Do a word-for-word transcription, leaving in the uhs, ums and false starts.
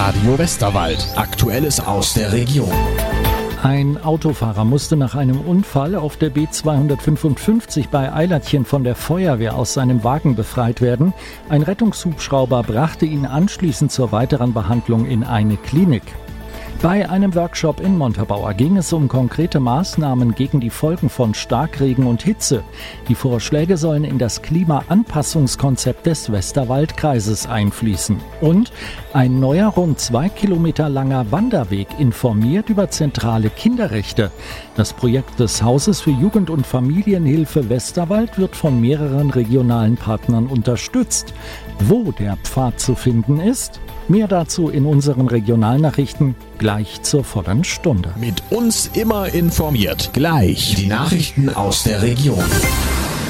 Radio Westerwald. Aktuelles aus der Region. Ein Autofahrer musste nach einem Unfall auf der B zweihundertfünfundfünfzig bei Eilertchen von der Feuerwehr aus seinem Wagen befreit werden. Ein Rettungshubschrauber brachte ihn anschließend zur weiteren Behandlung in eine Klinik. Bei einem Workshop in Montabaur ging es um konkrete Maßnahmen gegen die Folgen von Starkregen und Hitze. Die Vorschläge sollen in das Klimaanpassungskonzept des Westerwaldkreises einfließen. Und ein neuer, rund zwei Kilometer langer Wanderweg informiert über zentrale Kinderrechte. Das Projekt des Hauses für Jugend- und Familienhilfe Westerwald wird von mehreren regionalen Partnern unterstützt. Wo der Pfad zu finden ist? Mehr dazu in unseren Regionalnachrichten gleich zur vollen Stunde. Mit uns immer informiert. Gleich die Nachrichten aus der Region.